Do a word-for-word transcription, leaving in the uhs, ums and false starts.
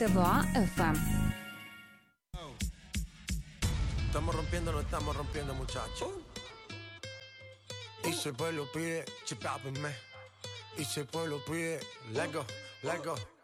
ТВА эф эм. Estamos rompiendo, no estamos rompiendo, muchachos. Y si el pueblo pide, chipápenme. Y si el pueblo pide, let go, let go.